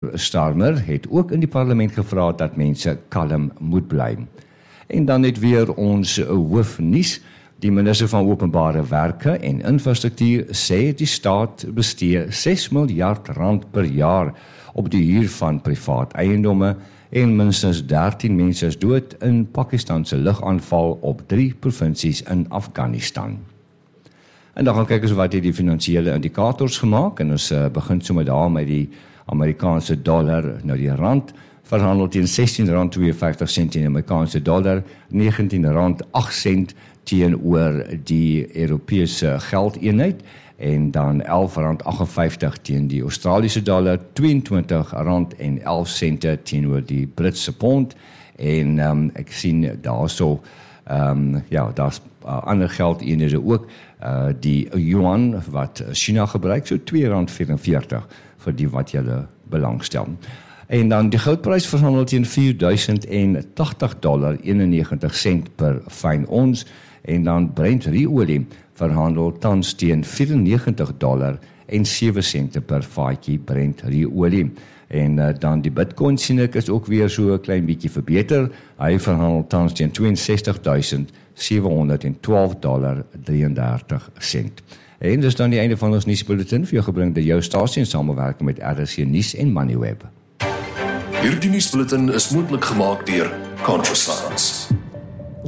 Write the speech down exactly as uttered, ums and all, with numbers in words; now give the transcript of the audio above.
Starmer het ook in die parlement gevra dat mense kalm moet bly. En dan net weer ons hoofnuus. Die minister van Openbare Werke en Infrastruktuur sê die staat bestee ses miljard rand per jaar op die huur van privaat eiendomme en minstens dertien mense is dood in Pakistan se lugaanval op drie provinsies in Afghanistan. En dan gaan kyk ons wat het die finansiële indikators gemaak en ons uh, begin sommer daar met die Amerikaanse dollar, nou die rand verhandel teen sestien rand twee vyftig sent teen Amerikaanse dollar, negentien rand agt sent teenoor die Europese geldeenheid en dan elf rand agt en vyftig teen die Australiese dollar, tweeëntwintig rand en elf sente teenoor die Britse pond en um, ek sien daarso um, ja, daar's uh, ander geldeenhede ook, uh, die yuan wat China gebruik, so twee rand vyf-en-veertig vir die wat julle belangstel. En dan die goudprys verhandel teen vier duisend tachtig dollar eenennegentig sent per fyn ons en dan Brent ruolie verhandel tans teen vyfennegentig dollar en sewe sente per vaatjie Brent ruolie. En uh, dan die Bitcoin sien ek is ook weer so 'n klein bietjie verbeter. Hy verhandel tans teen twee en sestig duisend sewehonderdtwaalf dollar drieëndertig sent. En dis dan die einde van ons nuusbulletin vir jou gebring deur jou stasie in samewerking met R S C Nuus en Moneyweb. Hierdie nuusbulletin is moontlik gemaak deur Contra Science.